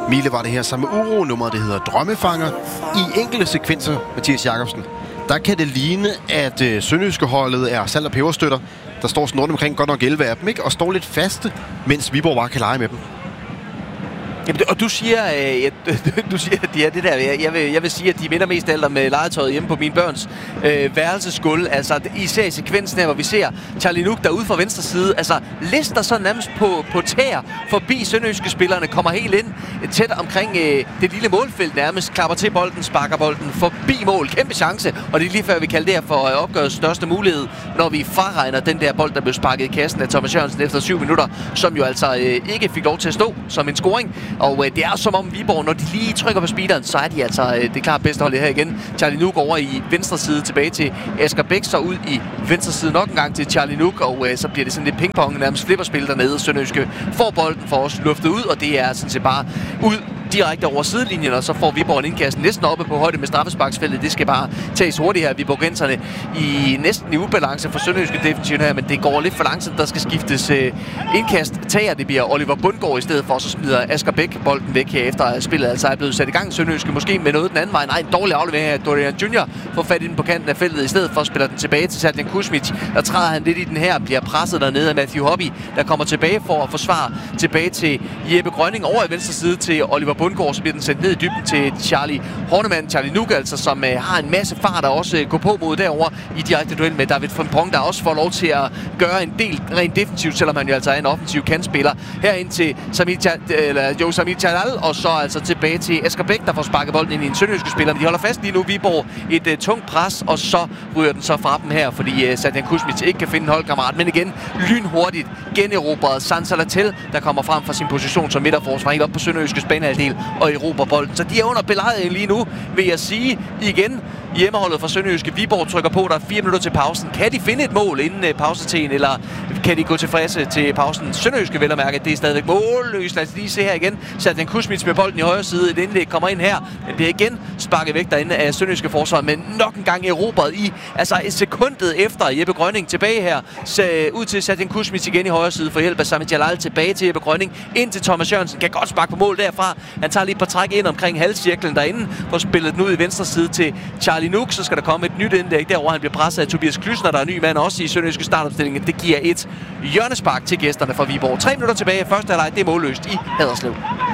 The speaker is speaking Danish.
Mile var det her sammen med Uro. Nummeret det hedder Drømmefanger. I enkelte sekvenser, Mathias Jacobsen, der kan det ligne, at Sønderjyske holdet er salt- og peberstøtter. Der står sådan rundt omkring godt nok 11 af dem, ikke? Og står lidt faste, mens Viborg bare kan lege med dem. Jamen, og du siger, at de er det der. Jeg vil sige, at de minder mest af alt om legetøjet hjemme på mine børns værelsesgulv. Altså, især i sekvensen her, hvor vi ser Charlie Nuk derude fra venstre side. Altså, lister så nærmest på tæer forbi sønderjyske spillerne, kommer helt ind tæt omkring det lille målfelt nærmest, klapper til bolden, sparker bolden forbi mål. Kæmpe chance, og det er lige før, vi kalder det her for opgørets største mulighed, når vi fraregner den der bold, der blev sparket i kassen af Thomas Jørgensen efter 7 minutter, som jo altså ikke fik lov til at stå som en scoring. Og det er som om Viborg, når de lige trykker på speederen, så er de altså det klart bedste hold her igen. Charlie Nuk over i venstre side tilbage til Asger Bæk, så ud i venstre side nok en gang til Charlie Nuk, og så bliver det sådan lidt pingpong, nærmest flipperspil dernede. Sønderjyske får bolden for os luftet ud, og det er sådan set bare ud direkte over sidelinjen, og så får Viborg en indkast næsten oppe på højde med straffesparksfeltet. Det skal bare tages hurtigt her. Viborgenserne i næsten i ubalance for Sønderjyske defensiven her, men det går lidt for langsomt. Der skal skiftes indkast. Tager det bliver Oliver Bundgaard i stedet for, så smider Asger Bæk bolden væk her efter at spillet altså er blevet sat i gang. Sønderjyske måske med noget den anden vej. Nej, en dårlig aflevering her. Dorian Junior får fat i den på kanten af feltet i stedet for, spiller den tilbage til Sadjan Kuzmic. Der træder han lidt i den her, bliver presset dernede af Matthew Hobby, der kommer tilbage for at forsvare tilbage til Jeppe Grønning over i venstre side til Oliver Bundgaard, så bliver den sendt ned i dybden til Charlie Nuk, altså, som har en masse fart og også går på mod derover i direkte duel med David Frimpong, der også får lov til at gøre en del rent defensivt, selvom han jo altså er en offensiv kantspiller. Herind til Samir Jalal, og så altså tilbage til Asger Bæk, der får sparket bolden ind i en sønderjyske spiller. Men de holder fast lige nu, Viborg, et tungt pres, og så ryger den så fra dem her, fordi Sadjan Kuzmic ikke kan finde en holdkammerat. Men igen, lynhurtigt generobret Sansa Latel, der kommer frem fra sin position som midterforsvar helt op på sønderjyskes banehalvdel og erobrer bolden. Så de er under belejringen lige nu, vil jeg sige igen. Hjemmeholdet fra Sønderjyske. Viborg trykker på, der er 4 minutter til pausen. Kan de finde et mål inden pausetiden, eller kan de gå tilfredse til pausen? Sønderjyske vel at mærke, at det er stadigvæk målløst. Lad os lige se her igen. Sadjan Kuzmic med bolden i højre side. Et indlæg kommer ind her. Den bliver igen sparket væk derinde af Sønderjyske forsvar, men nok en gang erobret i. Altså et sekundet efter Jeppe Grønning tilbage her. Ud til Sadjan Kuzmic igen i højre side for hjælp af Samir Jalal tilbage til Jeppe Grønning. Ind til Thomas Jørgensen. Kan godt sparke på mål derfra. Han tager lige et par træk ind omkring halvcirklen derinde. For spillet den ud i venstre side til Charlie Nuk. Så skal der komme et nyt indlæg derovre. Han bliver presset af Tobias Klysner, der er ny mand også i Sønderjyske startopstillingen. Det giver et hjørnespark til gæsterne fra Viborg. 3 minutter tilbage. Første halvleg, det er målløst i Haderslev.